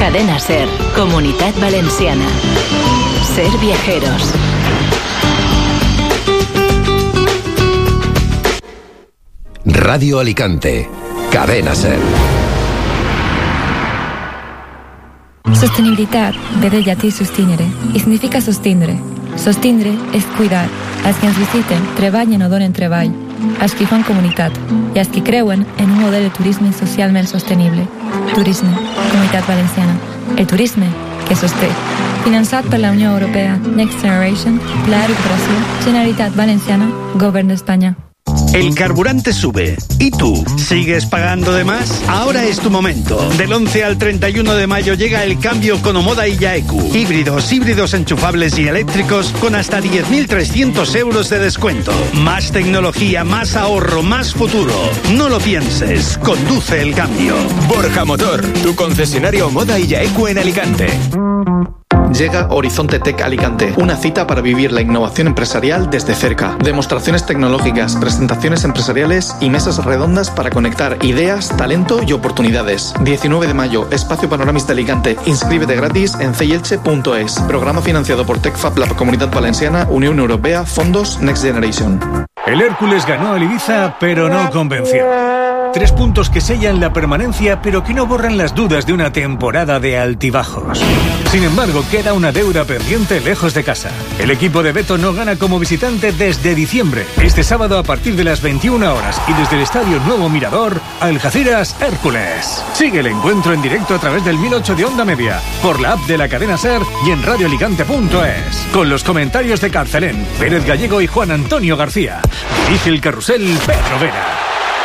Cadena SER, Comunitat Valenciana. Ser viajeros. Radio Alicante, Cadena SER. Sostenibilitat ve del llatí sustinere i significa sostindre. Sostindre és cuidar. Els que ens visiten, treballen o donen treball. Els que fan comunitat i els que creuen en un model de turisme socialment sostenible. Turisme, Comunitat Valenciana. El turisme que sosté. Finançat per la Unió Europea, Next Generation, Pla de Recuperació, Generalitat Valenciana, Govern d'Espanya. El carburante sube. ¿Y tú? ¿Sigues pagando de más? Ahora es tu momento. Del 11 al 31 de mayo llega el cambio con Omoda y Yaeku. Híbridos enchufables y eléctricos con hasta 10.300 euros de descuento. Más tecnología, más ahorro, más futuro. No lo pienses. Conduce el cambio. Borja Motor, tu concesionario Omoda y Yaeku en Alicante. Llega Horizonte Tech Alicante, una cita para vivir la innovación empresarial desde cerca. Demostraciones tecnológicas, presentaciones empresariales y mesas redondas para conectar ideas, talento y oportunidades. 19 de mayo, Espacio Panoramis de Alicante. Inscríbete gratis en ceyelche.es. Programa financiado por TechFab, la Comunidad Valenciana, Unión Europea, Fondos Next Generation. El Hércules ganó al Ibiza, pero no convenció. 3 puntos que sellan la permanencia, pero que no borran las dudas de una temporada de altibajos. Sin embargo, queda una deuda pendiente lejos de casa. El equipo de Beto no gana como visitante desde diciembre. Este sábado a partir de las 21 horas y desde el Estadio Nuevo Mirador, Algeciras Hércules. Sigue el encuentro en directo a través del 1008 de Onda Media, por la app de la cadena SER y en radioalicante.es. Con los comentarios de Carcelén, Pérez Gallego y Juan Antonio García. Dirige el carrusel Pedro Vera.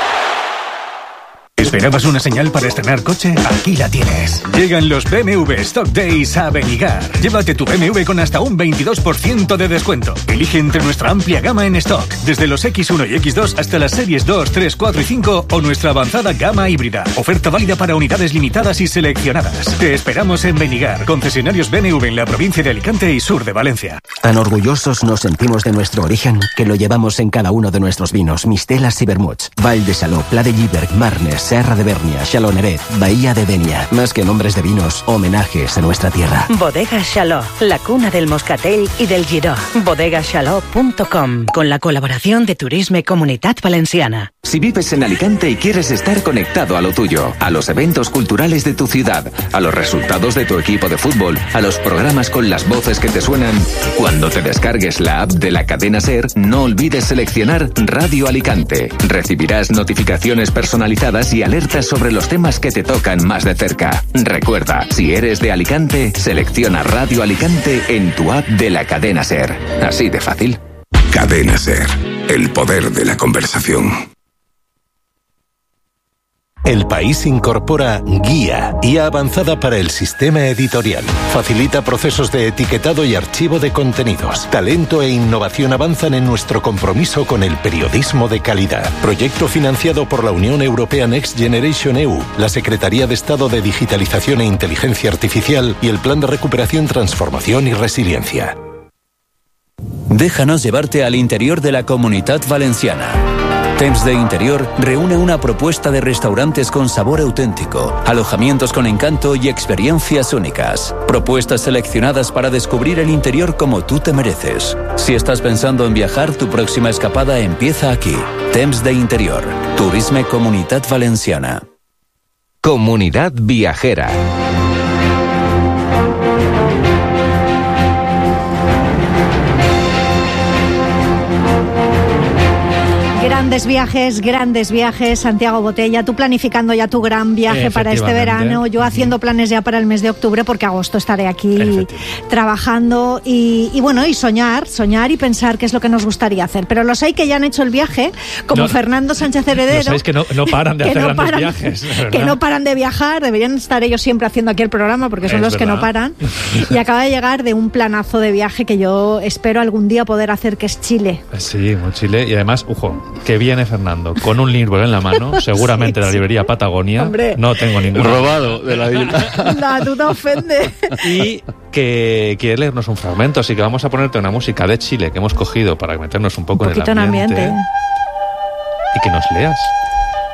¿Esperabas una señal para estrenar coche? Aquí la tienes. Llegan los BMW Stock Days a Benigar. Llévate tu BMW con hasta un 22% de descuento. Elige entre nuestra amplia gama en stock, desde los X1 y X2 hasta las series 2, 3, 4 y 5 o nuestra avanzada gama híbrida. Oferta válida para unidades limitadas y seleccionadas. Te esperamos en Benigar, concesionarios BMW en la provincia de Alicante y sur de Valencia. Tan orgullosos nos sentimos de nuestro origen que lo llevamos en cada uno de nuestros vinos, mistelas y vermuts. Vall de Saló, Pla de Lliberg, Marnes, Serra de Bernia, Xaloneret, Bahía de Denia. Más que nombres de vinos, homenajes a nuestra tierra. Bodega Xaló, la cuna del moscatel y del giró. bodegaxaló.com, con la colaboración de Turisme Comunitat Valenciana. Si vives en Alicante y quieres estar conectado a lo tuyo, a los eventos culturales de tu ciudad, a los resultados de tu equipo de fútbol, a los programas con las voces que te suenan, cuando te descargues la app de la cadena SER, no olvides seleccionar Radio Alicante. Recibirás notificaciones personalizadas y alertas sobre los temas que te tocan más de cerca. Recuerda, si eres de Alicante, selecciona Radio Alicante en tu app de la cadena SER. Así de fácil. Cadena SER, el poder de la conversación. El País incorpora Guía Avanzada para el Sistema Editorial. Facilita procesos de etiquetado y archivo de contenidos. Talento e innovación avanzan en nuestro compromiso con el periodismo de calidad. Proyecto financiado por la Unión Europea Next Generation EU, la Secretaría de Estado de Digitalización e Inteligencia Artificial y el Plan de Recuperación, Transformación y Resiliencia. Déjanos llevarte al interior de la Comunitat Valenciana. Temps de Interior reúne una propuesta de restaurantes con sabor auténtico, alojamientos con encanto y experiencias únicas. Propuestas seleccionadas para descubrir el interior como tú te mereces. Si estás pensando en viajar, tu próxima escapada empieza aquí. Temps de Interior. Turisme Comunitat Valenciana. Comunidad Viajera. Grandes viajes, Santiago Botella, tú planificando ya tu gran viaje para este verano, yo haciendo planes ya para el mes de octubre porque agosto estaré aquí trabajando y bueno, y soñar y pensar qué es lo que nos gustaría hacer, pero los hay que ya han hecho el viaje, como Fernando Sánchez Heredero. Los sabéis que no paran de hacer grandes viajes, que no paran de viajar, deberían estar ellos siempre haciendo aquí el programa porque son los que no paran, y acaba de llegar de un planazo de viaje que yo espero algún día poder hacer, que es Chile. Sí, muy Chile, y además, que viene Fernando con un libro en la mano, seguramente de la librería Patagonia. Hombre. No tengo ningún robado de la isla. La duda ofende. Y que quiere leernos un fragmento, así que vamos a ponerte una música de Chile que hemos cogido para meternos un poco en el ambiente. En ambiente. Y que nos leas.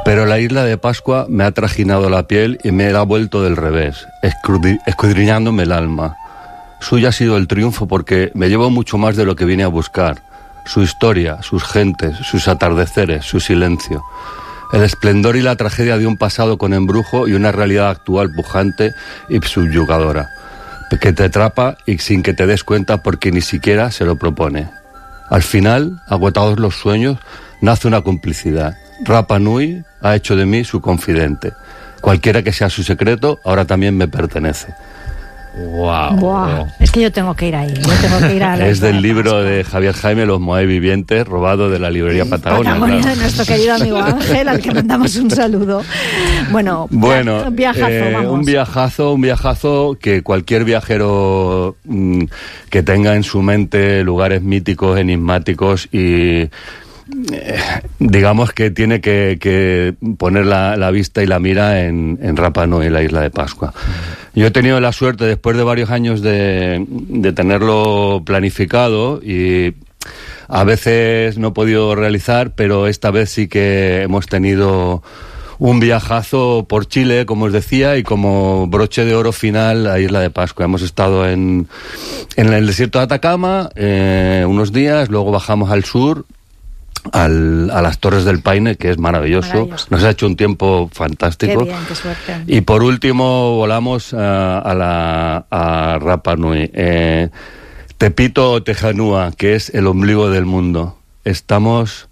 Pero la isla de Pascua me ha trajinado la piel y me la ha vuelto del revés, escudriñándome el alma. Suyo ha sido el triunfo porque me llevo mucho más de lo que vine a buscar. Su historia, sus gentes, sus atardeceres, su silencio. El esplendor y la tragedia de un pasado con embrujo y una realidad actual pujante y subyugadora, que te atrapa y sin que te des cuenta porque ni siquiera se lo propone. Al final, agotados los sueños, nace una complicidad. Rapa Nui ha hecho de mí su confidente. Cualquiera que sea su secreto, ahora también me pertenece. Wow. Es que yo tengo que ir ahí. Es del libro de Javier Jaime, Los Moai Vivientes, robado de la librería Patagonia. Claro. De nuestro querido amigo Ángel, al que mandamos un saludo. Bueno, viajazo, un viajazo que cualquier viajero que tenga en su mente lugares míticos, enigmáticos y digamos que tiene que poner la vista y la mira en Rapa Nui, en la isla de Pascua. Yo he tenido la suerte, después de varios años de tenerlo planificado, y a veces no he podido realizar, pero esta vez sí que hemos tenido un viajazo por Chile, como os decía, y como broche de oro final a Isla de Pascua. Hemos estado en el desierto de Atacama unos días, luego bajamos al sur, a las Torres del Paine, que es maravilloso. Nos ha hecho un tiempo fantástico. Qué bien, qué suerte. Y por último volamos a Rapa Nui. Tepito o Tejanúa, que es el ombligo del mundo. Estamos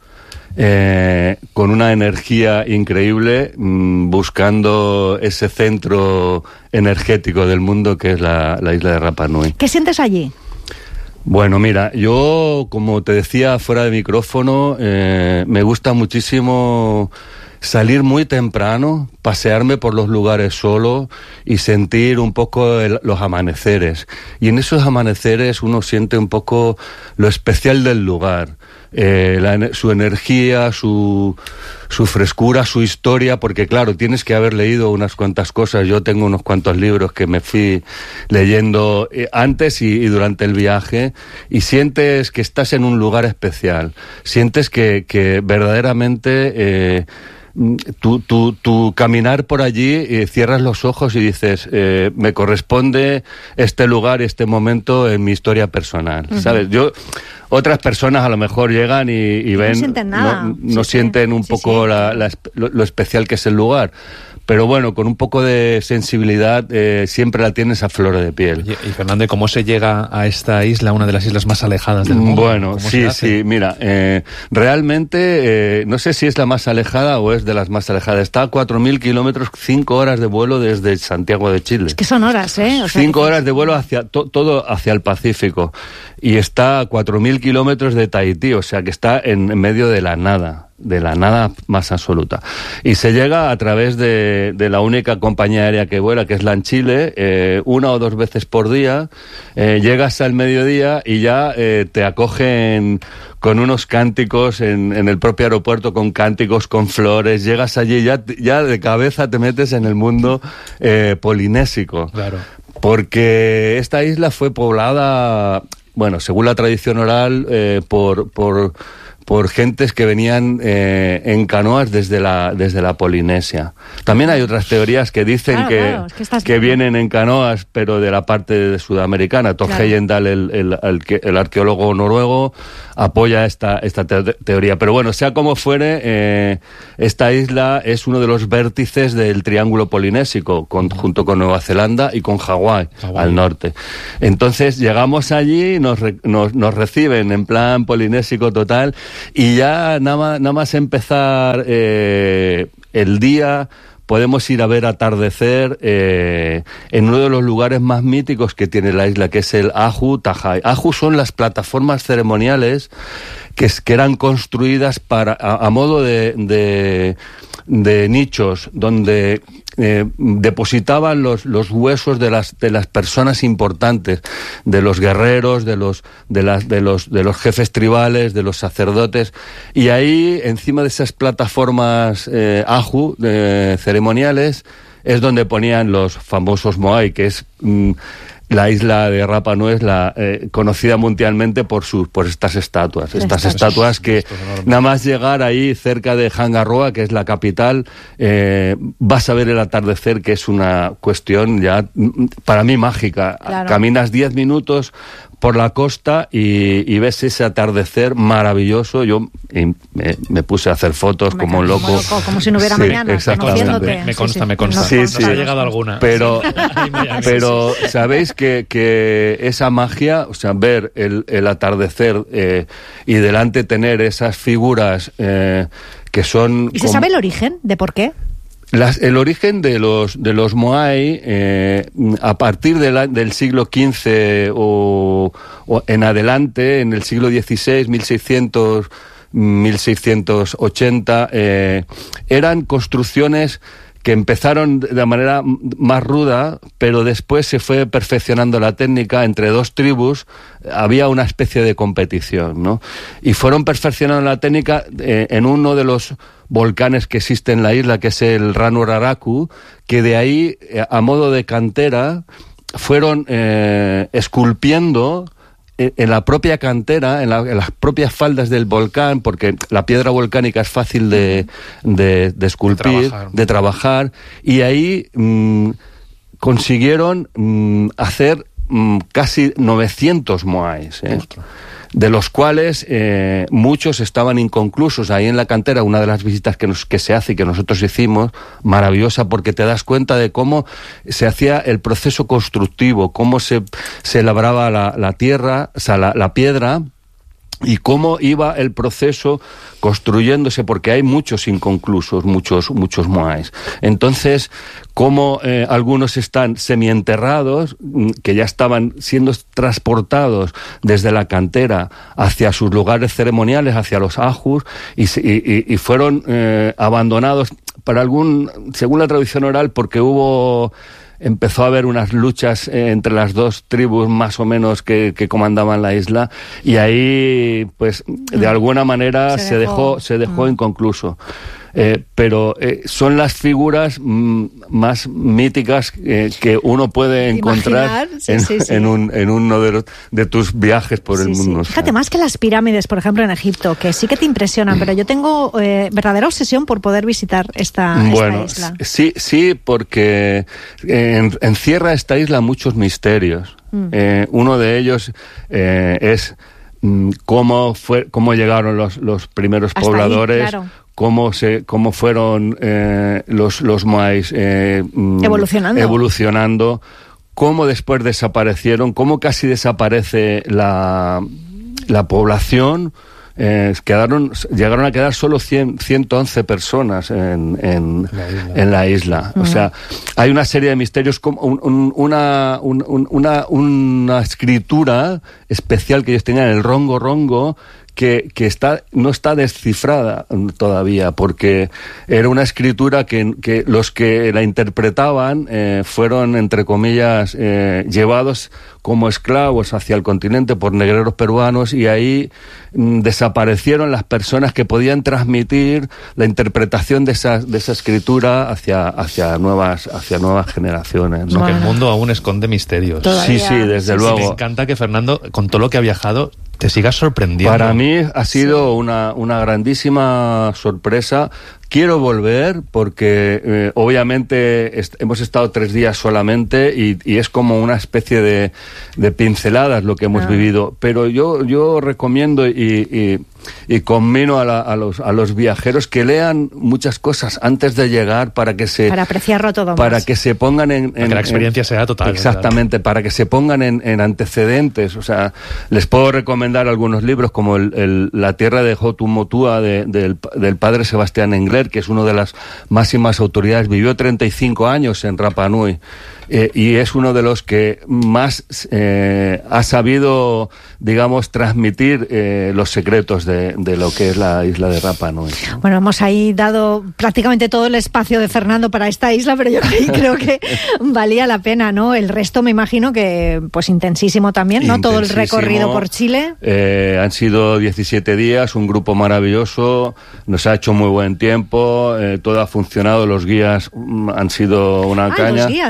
con una energía increíble buscando ese centro energético del mundo que es la isla de Rapa Nui. ¿Qué sientes allí? Bueno, mira, yo, como te decía fuera de micrófono, me gusta muchísimo salir muy temprano, pasearme por los lugares solo y sentir un poco los amaneceres. Y en esos amaneceres uno siente un poco lo especial del lugar. Su energía, su frescura, su historia, porque claro, tienes que haber leído unas cuantas cosas. Yo tengo unos cuantos libros que me fui leyendo antes y durante el viaje, y sientes que estás en un lugar especial, sientes que verdaderamente tu caminar por allí, cierras los ojos y dices, me corresponde este lugar y este momento en mi historia personal, ¿sabes? Otras personas a lo mejor llegan y ven, no sienten nada. No sienten un poco lo especial que es el lugar. Pero bueno, con un poco de sensibilidad siempre la tienes a flor de piel. Y Fernando, ¿y cómo se llega a esta isla, una de las islas más alejadas del mundo? Bueno, sí, mira, realmente no sé si es la más alejada o es de las más alejadas. Está a 4.000 kilómetros, 5 horas de vuelo desde Santiago de Chile. Es que son horas, ¿eh? O sea, 5 horas de vuelo hacia todo hacia el Pacífico. Y está a 4.000 kilómetros de Tahití, o sea que está en medio de la nada más absoluta. Y se llega a través de la única compañía aérea que vuela, que es LAN-Chile, 1 o 2 veces por día. Llegas al mediodía y ya te acogen con unos cánticos en el propio aeropuerto, con cánticos, con flores. Llegas allí y ya de cabeza te metes en el mundo polinésico. Claro. Porque esta isla fue poblada, bueno, según la tradición oral, por gentes que venían en canoas desde la Polinesia. También hay otras teorías que dicen que vienen en canoas, pero de la parte sudamericana. Thor Heyerdahl, el arqueólogo noruego, apoya esta teoría. Pero bueno, sea como fuere, esta isla es uno de los vértices del triángulo polinésico, junto con Nueva Zelanda y con Hawái al norte. Entonces llegamos allí, nos reciben en plan polinésico total. Y ya nada más empezar el día, podemos ir a ver atardecer en uno de los lugares más míticos que tiene la isla, que es el Ahu Tajai. Ahu son las plataformas ceremoniales que eran construidas a modo de nichos, donde depositaban los huesos de las personas importantes, de los guerreros, de los jefes tribales, de los sacerdotes, y ahí encima de esas plataformas Ahu ceremoniales es donde ponían los famosos Moai, que es la isla de Rapa Nui es conocida mundialmente por estas estatuas. Estas estatuas que nada más llegar ahí cerca de Hangaroa, que es la capital, vas a ver el atardecer, que es una cuestión ya para mí mágica. Claro. Caminas 10 minutos por la costa y ves ese atardecer maravilloso. Yo me puse a hacer fotos como un loco. Como si no hubiera mañana. Me consta. Sí. Nos ha llegado alguna. Pero sabéis que esa magia, o sea, ver el atardecer y delante tener esas figuras que son... ¿Y se sabe el origen de por qué? El origen de los Moai, a partir del siglo XV o en adelante, en el siglo XVI, 1680, eran construcciones que empezaron de manera más ruda, pero después se fue perfeccionando la técnica. Entre dos tribus había una especie de competición, ¿no? Y fueron perfeccionando la técnica en uno de los volcanes que existe en la isla, que es el Ranuraraku, que de ahí, a modo de cantera, fueron esculpiendo en la propia cantera, en las propias faldas del volcán, porque la piedra volcánica es fácil de esculpir, de trabajar, y ahí consiguieron hacer casi 900 moais, de los cuales muchos estaban inconclusos. Ahí en la cantera, una de las visitas que se hace y que nosotros hicimos, maravillosa, porque te das cuenta de cómo se hacía el proceso constructivo, cómo se labraba la tierra, o sea, la piedra, y cómo iba el proceso construyéndose, porque hay muchos inconclusos, muchos moais. Entonces, como algunos están semienterrados, que ya estaban siendo transportados desde la cantera hacia sus lugares ceremoniales, hacia los ajus, y fueron abandonados según la tradición oral, porque empezó a haber unas luchas entre las dos tribus más o menos que comandaban la isla, y ahí pues de alguna manera se dejó inconcluso. Pero son las figuras más míticas que uno puede encontrar en uno de tus viajes por el mundo. Fíjate, más que las pirámides, por ejemplo, en Egipto, que sí que te impresionan, pero yo tengo verdadera obsesión por poder visitar esta isla. Sí, porque encierra esta isla muchos misterios. Uno de ellos es cómo llegaron los primeros pobladores. Ahí, claro. Cómo fueron los moais evolucionando, cómo después desaparecieron, cómo casi desaparece la población. Llegaron a quedar solo 111 personas en la isla. O sea, hay una serie de misterios, como una escritura especial que ellos tenían, el rongo, que no está descifrada todavía, porque era una escritura que los que la interpretaban fueron, entre comillas, llevados como esclavos hacia el continente por negreros peruanos, y ahí desaparecieron las personas que podían transmitir la interpretación de esa escritura hacia nuevas generaciones, ¿no? Porque el mundo aún esconde misterios. Sí, desde luego. Me encanta que Fernando, con todo lo que ha viajado, te sigas sorprendiendo. Para mí ha sido una grandísima sorpresa. Quiero volver porque obviamente hemos estado 3 días solamente y es como una especie de pinceladas lo que hemos vivido. Pero yo recomiendo y conmino a los viajeros que lean muchas cosas antes de llegar para apreciarlo todo para más. Que se pongan para que la experiencia sea total. Exactamente, para que se pongan en antecedentes. O sea, les puedo recomendar algunos libros como La tierra de Hotumotua del padre Sebastián Engler, que es uno de las máximas autoridades. Vivió 35 años en Rapa Nui y es uno de los que más ha sabido, digamos, transmitir los secretos de lo que es la isla de Rapa Nui. Bueno, hemos ahí dado prácticamente todo el espacio de Fernando para esta isla, pero yo creo que valía la pena, ¿no? El resto me imagino que pues intensísimo también, ¿no? Todo el recorrido por Chile. Han sido 17 días, un grupo maravilloso, nos ha hecho muy buen tiempo, todo ha funcionado, los guías han sido una caña. Los guías, tenemos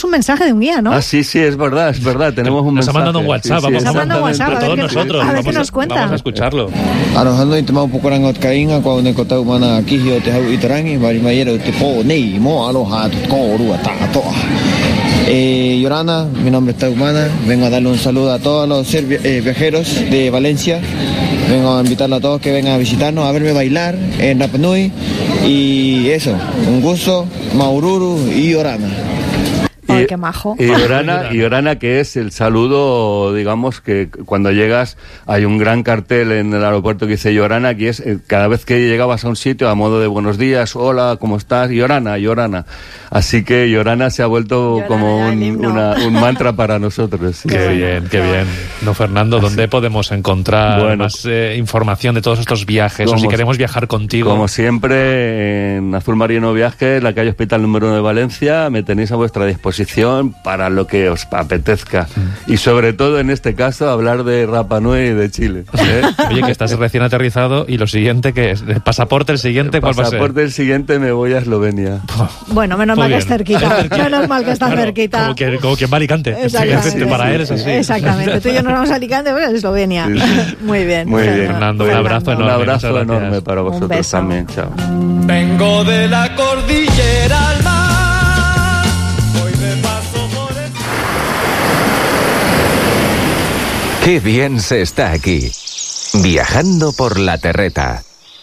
tenemos un mensaje de un guía, ¿no? Ah, sí, es verdad. Tenemos un mensaje. Nos ha mandado un WhatsApp, sí, nos ha mandado un WhatsApp, a todos nosotros. A ver qué nos cuenta. Vamos a escucharlo. Arojando intimado pukurang ot kainga kwa unekota umana kihio te hau itarangi marimayero te po nei mo aloha koru atato. Yorana, mi nombre es Taumana, vengo a darle un saludo a todos los viajeros de Valencia, vengo a invitarlos a todos que vengan a visitarnos, a verme bailar en Rapa Nui y eso, un gusto, Maururu y Yorana. Ay, qué majo. Y Yorana, que es el saludo, digamos, que cuando llegas hay un gran cartel en el aeropuerto que dice Yorana, que es cada vez que llegabas a un sitio a modo de buenos días, hola, ¿cómo estás? Yorana. Así que Yorana se ha vuelto como un mantra para nosotros. Sí. Qué bien. No, Fernando, ¿dónde podemos encontrar más información de todos estos viajes? O si queremos viajar contigo. Como siempre, en Azul Marino Viajes, la calle Hospital número 1 de Valencia, me tenéis a vuestra disposición para lo que os apetezca. Y sobre todo, en este caso, hablar de Rapa Nui y de Chile. Oye, que estás recién aterrizado y lo siguiente que es, el pasaporte el siguiente, ¿cuál va a ser? El pasaporte el siguiente me voy a Eslovenia. Bueno, menos mal que es cerquita. Menos mal que está cerquita. Como quien va a Alicante. Exactamente. Para él es así. Exactamente. Tú y yo nos vamos a Alicante, pero es Eslovenia. Sí. Muy bien. Fernando, un abrazo enorme. Un abrazo enorme para vosotros también. Chao. Vengo de la cordillera al mar. Qué bien se está aquí, viajando por la terreta.